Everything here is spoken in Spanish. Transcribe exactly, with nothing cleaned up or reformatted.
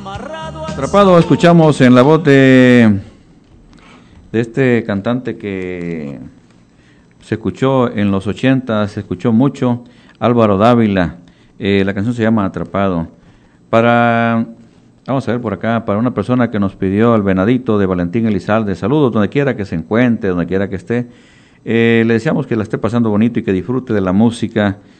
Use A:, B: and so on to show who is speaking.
A: Atrapado escuchamos en la voz de, de este cantante que se escuchó en los ochenta, se escuchó mucho, Álvaro Dávila. Eh, la canción se llama Atrapado. Para, vamos a ver por acá, para una persona que nos pidió el Venadito de Valentín Elizalde, saludos donde quiera que se encuentre, donde quiera que esté. Eh, le deseamos que la esté pasando bonito y que disfrute de la música